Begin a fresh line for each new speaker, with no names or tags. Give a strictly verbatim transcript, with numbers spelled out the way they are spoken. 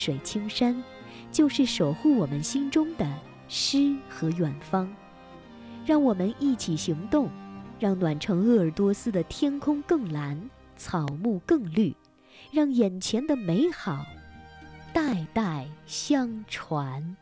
水青山，就是守护我们心中的诗和远方。让我们一起行动，让暖城鄂尔多斯的天空更蓝，草木更绿，让眼前的美好代代相传。